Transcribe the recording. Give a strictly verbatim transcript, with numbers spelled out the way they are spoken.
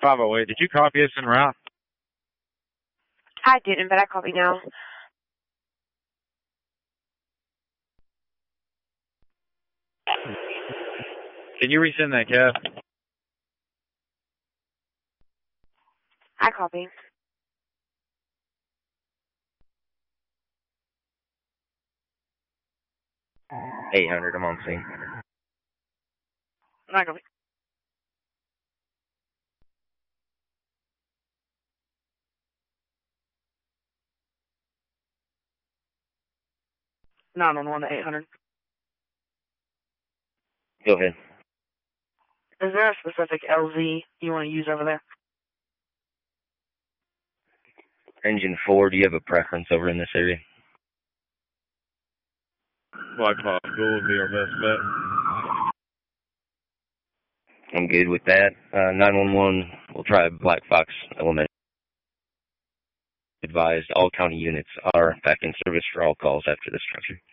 five oh eight. Did you copy us en route? I didn't, but I copy now. Can you resend that, Kev? I copy. eight hundred, I'm on scene. I copy. nine one one to eight hundred. Go ahead. Is there a specific L Z you want to use over there? Engine four, do you have a preference over in this area? Black Fox School would be our best bet. I'm good with that. Uh, nine one one, we'll try Black Fox Element. Advised all county units are back in service for all calls after this structure.